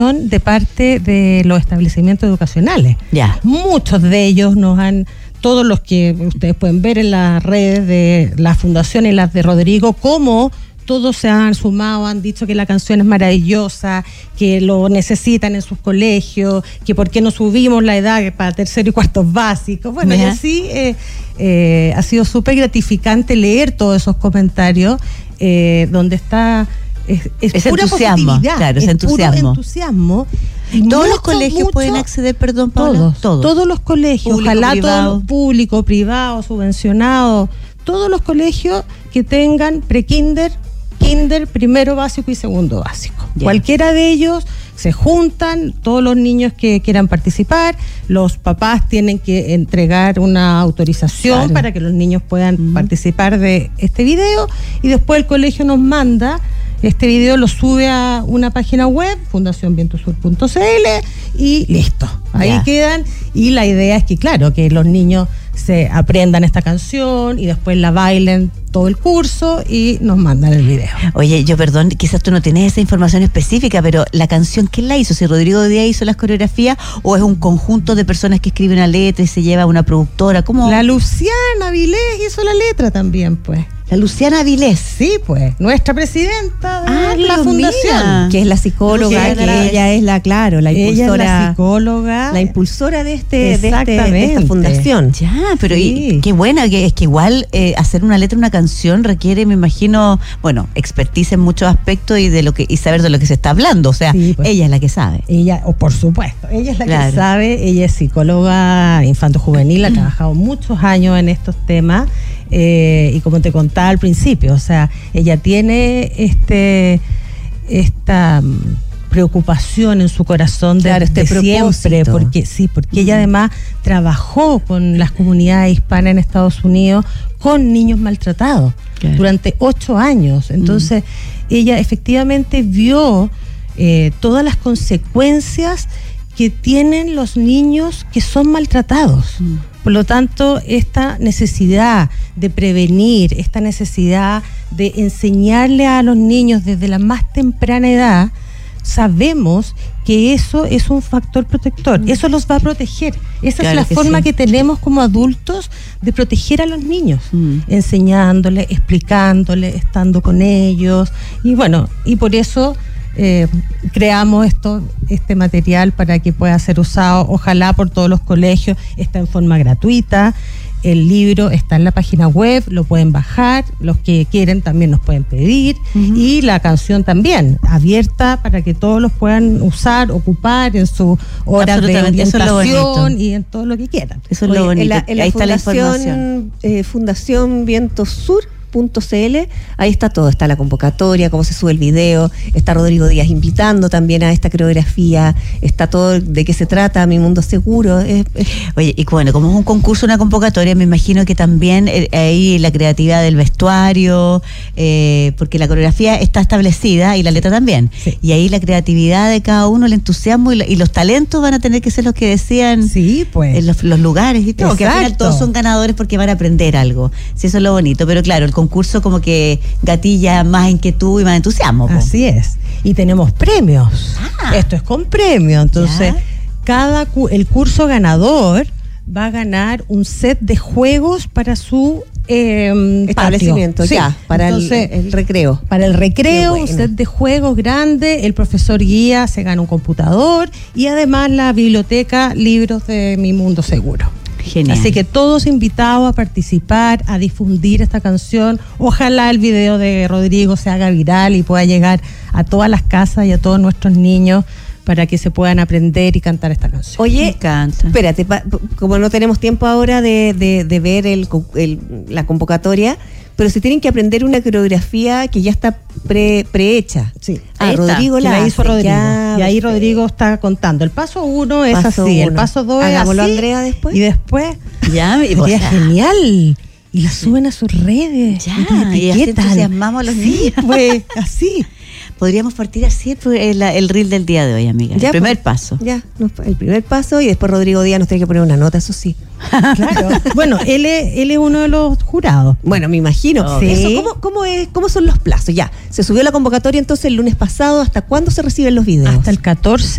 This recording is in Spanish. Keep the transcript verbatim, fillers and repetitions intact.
de parte de los establecimientos educacionales. Ya. Muchos de ellos nos han, todos los que ustedes pueden ver en las redes de la fundación y las de Rodrigo, cómo todos se han sumado, han dicho que la canción es maravillosa, que lo necesitan en sus colegios, que por qué no subimos la edad para tercero y cuartos básicos. Bueno, y así eh, eh, ha sido súper gratificante leer todos esos comentarios, eh, donde está... Es, es, es pura entusiasmo, claro, es, es entusiasmo. Puro entusiasmo. Y todos mucho, los colegios mucho, pueden acceder, perdón, Paula. Todos, todos, todos los colegios, público, ojalá privado. todo público, privado, subvencionado, todos los colegios que tengan pre-kinder, kinder, primero básico y segundo básico. Yeah. Cualquiera de ellos se juntan, todos los niños que quieran participar, los papás tienen que entregar una autorización claro. para que los niños puedan mm. participar de este video, y después el colegio nos manda este video, lo sube a una página web, fundación viento sur punto c l, y listo. Ahí yeah. quedan, y la idea es que, claro, que los niños se aprendan esta canción y después la bailen todo el curso y nos mandan el video. Oye, yo perdón, quizás tú no tienes esa información específica, pero la canción, ¿quién la hizo? ¿Si Rodrigo Díaz hizo las coreografías o es un conjunto de personas que escriben una letra y se lleva a una productora? ¿Cómo? La Luciana Vilés hizo la letra también, pues. La Luciana Vilés. Sí, pues, nuestra presidenta de ah, la fundación. Mira. Que es la psicóloga, que ella, ella es la, claro, la impulsora. Ella es la psicóloga. La impulsora de este, de, este, de esta fundación. Ya, pero sí. y, qué buena, que es que igual eh, hacer una letra, una canción requiere, me imagino, bueno, expertise en muchos aspectos y de lo que y saber de lo que se está hablando. O sea, sí, pues, ella es la que sabe. Ella, o por supuesto, ella es la claro. que sabe. Ella es psicóloga infanto-juvenil, ha trabajado muchos años en estos temas. Eh, y como te contaba al principio, o sea, ella tiene este esta um, preocupación en su corazón de, claro, este de siempre, porque sí, porque uh-huh. ella además trabajó con las comunidades hispanas en Estados Unidos con niños maltratados claro. durante ocho años. Entonces, uh-huh. ella efectivamente vio eh, todas las consecuencias que tienen los niños que son maltratados. Uh-huh. Por lo tanto, esta necesidad de prevenir, esta necesidad de enseñarle a los niños desde la más temprana edad, sabemos que eso es un factor protector, mm. eso los va a proteger. Esa claro es la que forma sí. que tenemos como adultos de proteger a los niños, mm. enseñándoles, explicándoles, estando con ellos, y bueno, y por eso Eh, creamos esto, este material para que pueda ser usado, ojalá por todos los colegios. Está en forma gratuita, el libro está en la página web, lo pueden bajar, los que quieren también nos pueden pedir, uh-huh. y la canción también, abierta para que todos los puedan usar, ocupar en sus horas de orientación y en todo lo que quieran. Eso es lo bonito. En la, en la ahí fundación, está la información. Eh, Fundación Viento Sur punto c l, ahí está todo, está la convocatoria, cómo se sube el video, está Rodrigo Díaz invitando también a esta coreografía, está todo de qué se trata, Mi Mundo Seguro. Es, es... Oye, y bueno, como es un concurso, una convocatoria, me imagino que también eh, ahí la creatividad del vestuario, eh, porque la coreografía está establecida y la letra también, sí. y ahí la creatividad de cada uno, el entusiasmo y, la, y los talentos van a tener que ser los que decían sí, pues. en los, los lugares y todo, Exacto. que al final todos son ganadores porque van a aprender algo. Sí, eso es lo bonito, pero claro, el concurso como que gatilla más inquietud y más entusiasmo. Po. Así es. Y tenemos premios. Ah, esto es con premio. Entonces, ¿ya? cada cu- el curso ganador va a ganar un set de juegos para su eh, establecimiento, patio. ya, sí. para Entonces, el, el recreo. Para el recreo, bueno. un set de juegos grande, el profesor guía se gana un computador y además la biblioteca, libros de Mi Mundo Seguro. Genial. Así que todos invitados a participar, a difundir esta canción. Ojalá el video de Rodrigo se haga viral y pueda llegar a todas las casas y a todos nuestros niños para que se puedan aprender y cantar esta canción. Oye, me encanta. Espérate, pa, como no tenemos tiempo ahora de, de, de ver el, el, la convocatoria, pero se tienen que aprender una coreografía que ya está pre, prehecha. Sí. Ah, Rodrigo la, la, la hizo hace, Rodrigo. Ya, y ahí perfecto. Rodrigo está contando. El paso uno es Paso así, uno. el paso dos es Hagámoslo, así. Andrea, después. Y después, Ya, y sería pues, genial. Y la suben a sus redes. Ya, y, y así entusiasmamos a los sí, niños. pues, así. Podríamos partir así el, el reel del día de hoy, amiga. Ya, el primer pues, paso. Ya, el primer paso y después Rodrigo Díaz nos tiene que poner una nota, eso sí. Claro. Bueno, él es, él es uno de los jurados. Bueno, me imagino. Sí. Eso, ¿cómo, cómo, es, ¿Cómo son los plazos? Ya, se subió la convocatoria entonces el lunes pasado. ¿Hasta cuándo se reciben los videos? Hasta el catorce